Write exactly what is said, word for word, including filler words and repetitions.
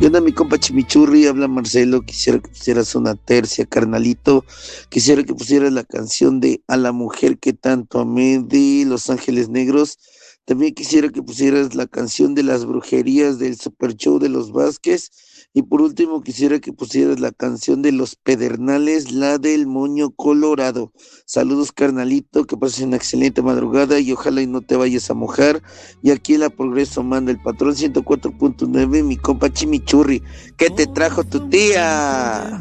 onda, mi compa Chimichurri? Habla Marcelo. Quisiera que pusieras una tercia, carnalito. Quisiera que pusieras la canción de A la mujer que tanto amé de Los Ángeles Negros. También quisiera que pusieras la canción de las brujerías del Super Show de los Vázquez. Y por último, quisiera que pusieras la canción de Los Pedernales, la del Moño Colorado. Saludos, carnalito, que pases una excelente madrugada y ojalá y no te vayas a mojar. Y aquí en la Progreso manda el patrón ciento cuatro punto nueve, mi compa Chimichurri. ¿Qué te trajo tu tía?